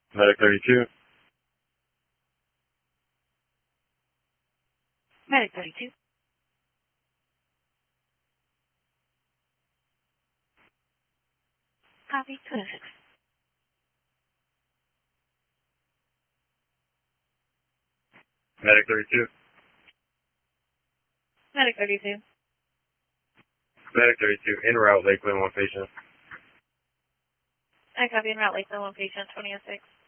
Medic 32. Medic 32. Copy 26. Medic 32. Medic 32. Medic 32. En route, Lakeland, one patient. I copy en route Lakeland, one patient, 2006.